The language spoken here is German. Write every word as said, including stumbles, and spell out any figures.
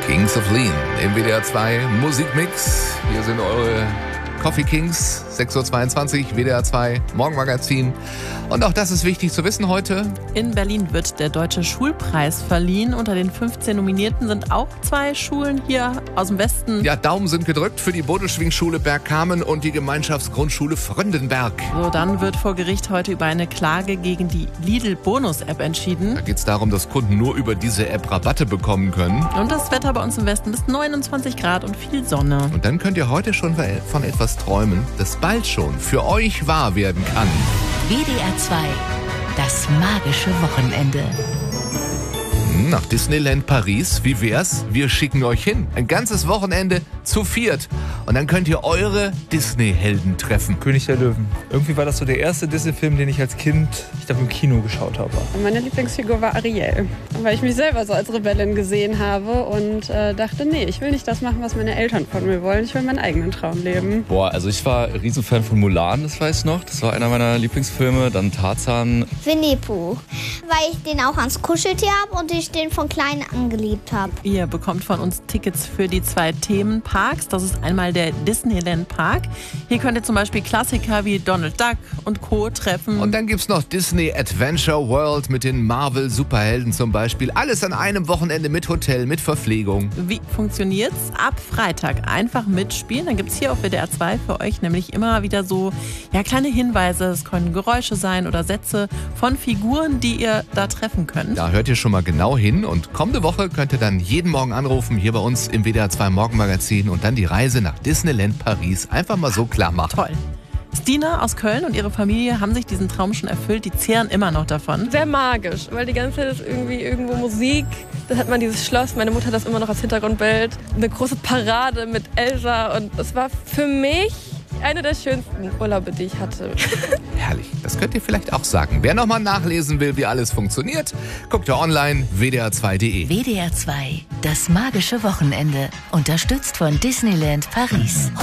Kings of Lean im W D R zwei Musikmix. Hier sind eure Coffee Kings, sechs Uhr zweiundzwanzig, W D R zwei Morgenmagazin. Und auch das ist wichtig zu wissen heute. In Berlin wird der Deutsche Schulpreis verliehen. Unter den fünfzehn Nominierten sind auch zwei Schulen hier aus dem Westen. Ja, Daumen sind gedrückt für die Bodelschwingschule Bergkamen und die Gemeinschaftsgrundschule Fröndenberg. So, dann wird vor Gericht heute über eine Klage gegen die Lidl-Bonus-App entschieden. Da geht es darum, dass Kunden nur über diese App Rabatte bekommen können. Und das Wetter bei uns im Westen bis neunundzwanzig Grad und viel Sonne. Und dann könnt ihr heute schon von etwas träumen, das bald schon für euch wahr werden kann. W D R zwei, das magische Wochenende. Nach Disneyland Paris, wie wär's? Wir schicken euch hin. Ein ganzes Wochenende zu viert. Und dann könnt ihr eure Disney-Helden treffen. König der Löwen. Irgendwie war das so der erste Disney-Film, den ich als Kind, ich glaube, im Kino geschaut habe. Meine Lieblingsfigur war Ariel, weil ich mich selber so als Rebellin gesehen habe und äh, dachte, nee, ich will nicht das machen, was meine Eltern von mir wollen. Ich will meinen eigenen Traum leben. Boah, also ich war Riesenfan von Mulan, das weiß ich noch. Das war einer meiner Lieblingsfilme. Dann Tarzan. Winnie Pooh, weil ich den auch ans Kuscheltier habe und ich den von klein an geliebt habe. Ihr bekommt von uns Tickets für die zwei Themenparks. Das ist einmal der Disneyland Park. Hier könnt ihr zum Beispiel Klassiker wie Donald Duck und Co. treffen. Und dann gibt's noch Disney Adventure World mit den Marvel-Superhelden zum Beispiel. Alles an einem Wochenende mit Hotel, mit Verpflegung. Wie funktioniert's? Ab Freitag einfach mitspielen. Dann gibt's hier auf W D R zwei für euch nämlich immer wieder so ja, kleine Hinweise. Es können Geräusche sein oder Sätze von Figuren, die ihr da treffen könnt. Da hört ihr schon mal genau hin. Und kommende Woche könnt ihr dann jeden Morgen anrufen, hier bei uns im W D R zwei Morgenmagazin und dann die Reise nach Disneyland Paris einfach mal so klar machen. Toll. Stina aus Köln und ihre Familie haben sich diesen Traum schon erfüllt. Die zehren immer noch davon. Sehr magisch, weil die ganze Zeit ist irgendwie irgendwo Musik. Dann hat man dieses Schloss, meine Mutter hat das immer noch als Hintergrundbild. Eine große Parade mit Elsa und das war für mich eine der schönsten Urlaube, die ich hatte. Herrlich, das könnt ihr vielleicht auch sagen. Wer nochmal nachlesen will, wie alles funktioniert, guckt ja online w d r zwei punkt d e. W D R zwei, das magische Wochenende. Unterstützt von Disneyland Paris.